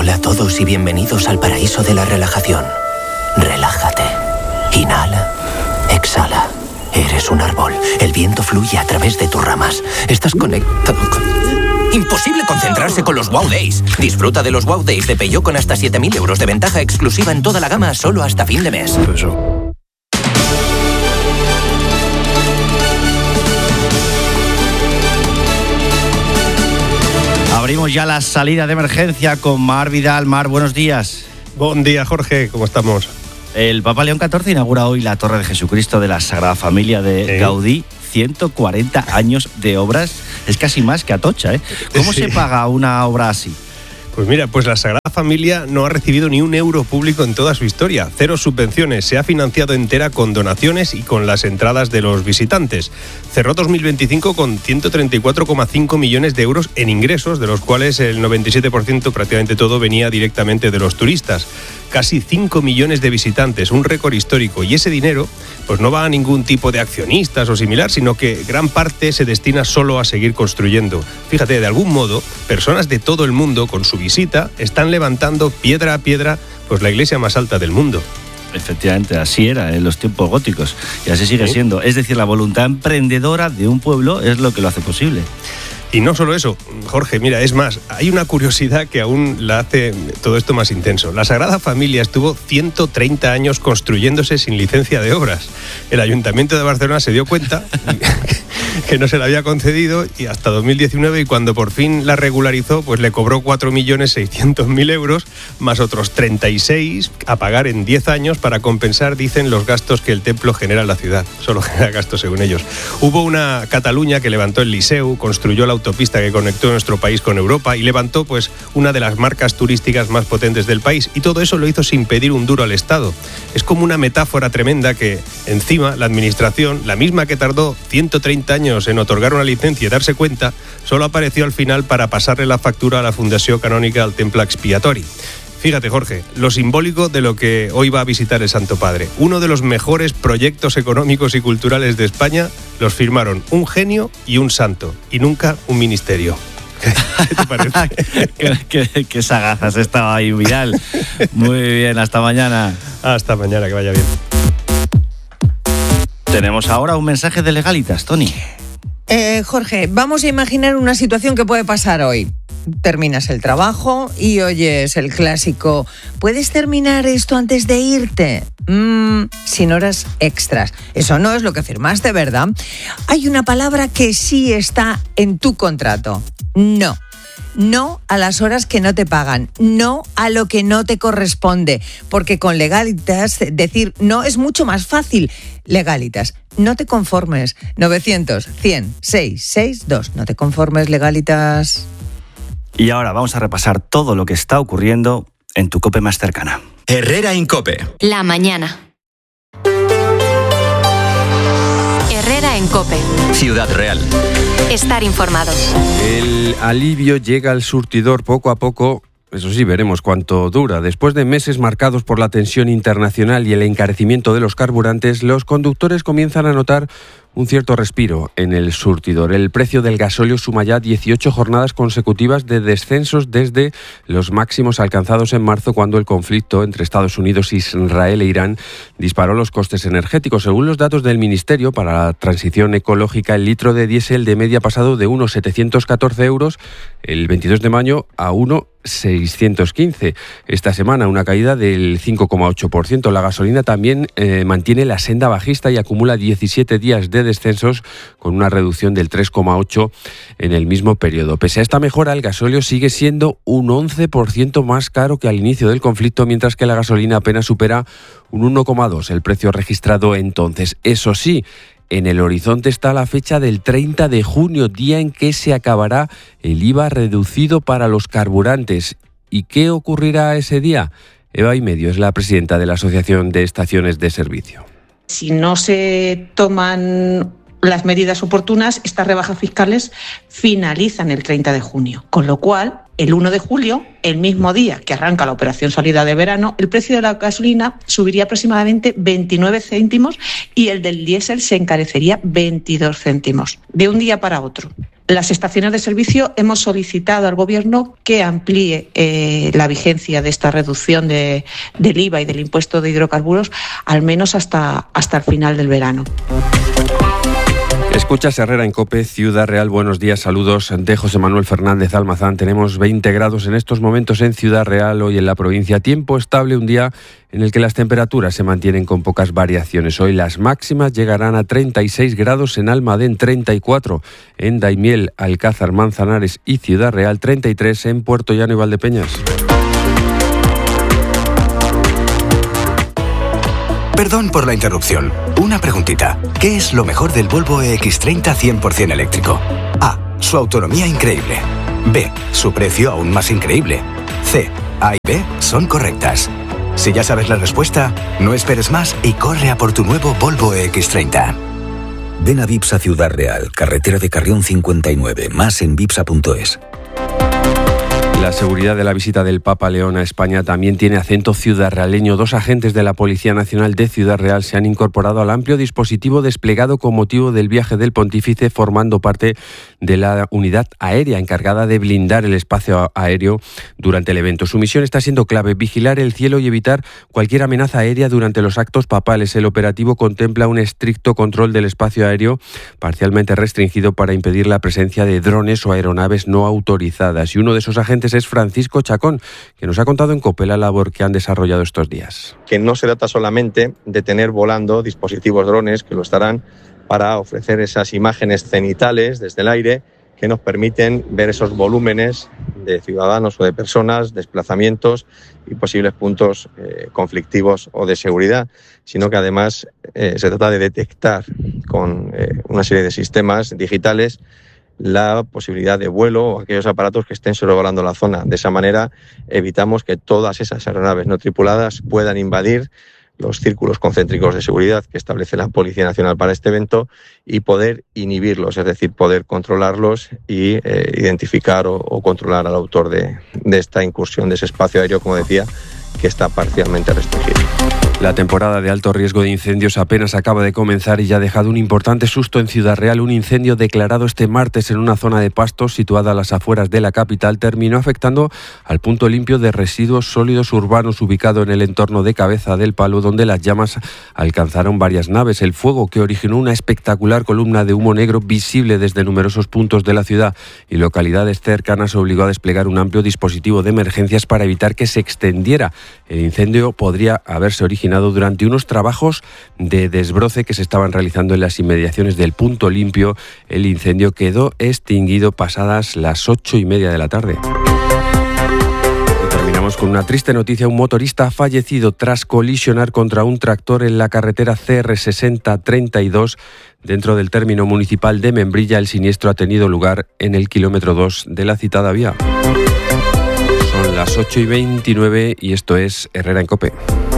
Hola a todos y bienvenidos al paraíso de la relajación. Relájate. Inhala. Exhala. Eres un árbol. El viento fluye a través de tus ramas. Estás conectado con... Imposible concentrarse con los Wow Days. Disfruta de los Wow Days de Peugeot con hasta 7.000 euros de ventaja exclusiva en toda la gama solo hasta fin de mes. Abrimos ya la salida de emergencia con Mar Vidal. Mar, buenos días. Buen día, Jorge. ¿Cómo estamos? El Papa León XIV inaugura hoy la Torre de Jesucristo de la Sagrada Familia de Gaudí. 140 años de obras. Es casi más que Atocha, ¿eh? ¿Cómo se paga una obra así? Pues mira, pues la Sagrada Familia no ha recibido ni un euro público en toda su historia. 0 subvenciones. Se ha financiado entera con donaciones y con las entradas de los visitantes. Cerró 2025 con 134,5 millones de euros en ingresos, de los cuales el 97%, prácticamente todo, venía directamente de los turistas. Casi 5 millones de visitantes, un récord histórico. Y ese dinero pues no va a ningún tipo de accionistas o similar, sino que gran parte se destina solo a seguir construyendo. Fíjate, de algún modo, personas de todo el mundo, con su visita, están levantando piedra a piedra pues la iglesia más alta del mundo. Efectivamente, así era en los tiempos góticos y así sigue siendo. Es decir, la voluntad emprendedora de un pueblo es lo que lo hace posible. Y no solo eso, Jorge, mira, es más, hay una curiosidad que aún la hace todo esto más intenso. La Sagrada Familia estuvo 130 años construyéndose sin licencia de obras. El Ayuntamiento de Barcelona se dio cuenta que no se la había concedido y hasta 2019, y cuando por fin la regularizó, pues le cobró 4.600.000 euros más otros 36 a pagar en 10 años para compensar, dicen, los gastos que el templo genera en la ciudad. Solo genera gastos según ellos. Hubo una Cataluña que levantó el Liceu, construyó la autopista que conectó nuestro país con Europa y levantó pues una de las marcas turísticas más potentes del país, y todo eso lo hizo sin pedir un duro al Estado. Es como una metáfora tremenda que encima la administración, la misma que tardó 130 años en otorgar una licencia y darse cuenta, solo apareció al final para pasarle la factura a la Fundació Canònica al Temple Expiatori. Fíjate, Jorge, lo simbólico de lo que hoy va a visitar el Santo Padre. Uno de los mejores proyectos económicos y culturales de España los firmaron un genio y un santo, y nunca un ministerio. ¿Qué te parece? Qué sagazas estaba ahí, Vidal. Muy bien, hasta mañana. Hasta mañana, que vaya bien. Tenemos ahora un mensaje de Legalitas, Tony. Jorge, vamos a imaginar una situación que puede pasar hoy. Terminas el trabajo y oyes el clásico: ¿puedes terminar esto antes de irte? Sin horas extras. Eso no es lo que firmaste, ¿verdad? Hay una palabra que sí está en tu contrato. No. No a las horas que no te pagan, no a lo que no te corresponde, porque con Legalitas decir no es mucho más fácil. Legalitas, no te conformes. 900-100-662. No te conformes, Legalitas. Y ahora vamos a repasar todo lo que está ocurriendo en tu COPE más cercana. Herrera Incope. La mañana. Herrera en COPE. Ciudad Real. Estar informados. El alivio llega al surtidor poco a poco. Eso sí, veremos cuánto dura. Después de meses marcados por la tensión internacional y el encarecimiento de los carburantes, los conductores comienzan a notar un cierto respiro en el surtidor. El precio del gasóleo suma ya 18 jornadas consecutivas de descensos desde los máximos alcanzados en marzo, cuando el conflicto entre Estados Unidos, Israel e Irán disparó los costes energéticos. Según los datos del Ministerio para la Transición Ecológica, el litro de diésel de media ha pasado de unos 714 euros el 22 de mayo a 1,615. Esta semana una caída del 5,8%. La gasolina también mantiene la senda bajista y acumula 17 días de descensos, con una reducción del 3,8% en el mismo periodo. Pese a esta mejora, el gasóleo sigue siendo un 11% más caro que al inicio del conflicto, mientras que la gasolina apenas supera un 1,2% el precio registrado entonces. Eso sí, en el horizonte está la fecha del 30 de junio, día en que se acabará el IVA reducido para los carburantes. ¿Y qué ocurrirá ese día? Eva Imedio es la presidenta de la Asociación de Estaciones de Servicio. Si no se toman las medidas oportunas, estas rebajas fiscales finalizan el 30 de junio. Con lo cual, el 1 de julio, el mismo día que arranca la operación salida de verano, el precio de la gasolina subiría aproximadamente 29 céntimos y el del diésel se encarecería 22 céntimos, de un día para otro. Las estaciones de servicio hemos solicitado al Gobierno que amplíe la vigencia de esta reducción del IVA y del impuesto de hidrocarburos al menos hasta el final del verano. Escuchas Herrera en COPE, Ciudad Real. Buenos días, saludos de José Manuel Fernández Almazán. Tenemos 20 grados en estos momentos en Ciudad Real, hoy en la provincia. Tiempo estable, un día en el que las temperaturas se mantienen con pocas variaciones. Hoy las máximas llegarán a 36 grados en Almadén, 34 en Daimiel, Alcázar, Manzanares y Ciudad Real, 33 en Puerto Llano y Valdepeñas. Perdón por la interrupción. Una preguntita. ¿Qué es lo mejor del Volvo EX30 100% eléctrico? A. Su autonomía increíble. B. Su precio aún más increíble. C. A y B son correctas. Si ya sabes la respuesta, no esperes más y corre a por tu nuevo Volvo EX30. Ven a Vipsa Ciudad Real, carretera de Carrión 59, más en vipsa.es. La seguridad de la visita del Papa León a España también tiene acento ciudadrealeño. 2 agentes de la Policía Nacional de Ciudad Real se han incorporado al amplio dispositivo desplegado con motivo del viaje del pontífice, formando parte de la unidad aérea encargada de blindar el espacio aéreo durante el evento. Su misión está siendo clave: vigilar el cielo y evitar cualquier amenaza aérea durante los actos papales. El operativo contempla un estricto control del espacio aéreo, parcialmente restringido para impedir la presencia de drones o aeronaves no autorizadas. Y uno de esos agentes es Francisco Chacón, que nos ha contado en COPE la labor que han desarrollado estos días. Que no se trata solamente de tener volando dispositivos drones, que lo estarán, para ofrecer esas imágenes cenitales desde el aire que nos permiten ver esos volúmenes de ciudadanos o de personas, desplazamientos y posibles puntos conflictivos o de seguridad, sino que además se trata de detectar con una serie de sistemas digitales la posibilidad de vuelo o aquellos aparatos que estén sobrevolando la zona. De esa manera evitamos que todas esas aeronaves no tripuladas puedan invadir los círculos concéntricos de seguridad que establece la Policía Nacional para este evento y poder inhibirlos, es decir, poder controlarlos y identificar o controlar al autor de esta incursión de ese espacio aéreo, como decía, que está parcialmente restringido. La temporada de alto riesgo de incendios apenas acaba de comenzar y ya ha dejado un importante susto en Ciudad Real. Un incendio declarado este martes en una zona de pastos situada a las afueras de la capital terminó afectando al punto limpio de residuos sólidos urbanos ubicado en el entorno de Cabeza del Palo, donde las llamas alcanzaron varias naves. El fuego, que originó una espectacular columna de humo negro visible desde numerosos puntos de la ciudad y localidades cercanas, obligó a desplegar un amplio dispositivo de emergencias para evitar que se extendiera. El incendio podría haberse originado durante unos trabajos de desbroce que se estaban realizando en las inmediaciones del punto limpio. El incendio quedó extinguido pasadas las 8:30 de la tarde. Y terminamos con una triste noticia. Un motorista ha fallecido tras colisionar contra un tractor en la carretera CR6032 dentro del término municipal de Membrilla. El siniestro ha tenido lugar en el kilómetro 2 de la citada vía. Son las 8:29 y esto es Herrera en COPE.